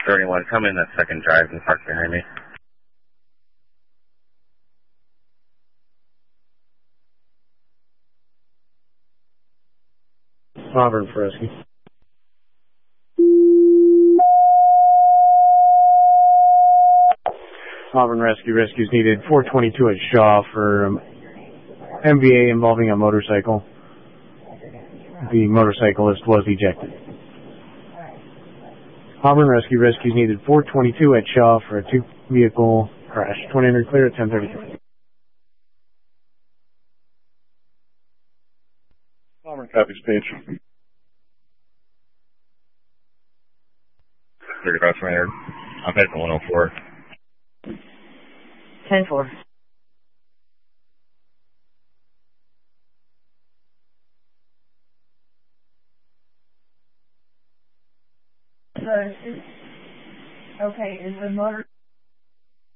31, come in that second drive and park behind me. Auburn for rescue. Auburn rescues needed 422 at Shaw for MVA involving a motorcycle. The motorcyclist was ejected. Auburn rescues needed 422 at Shaw for a two-vehicle crash. 2000 clear at 10:33. Auburn copies, page. 35 Maynard. I'm heading to 104. 10-4. Okay, is the motor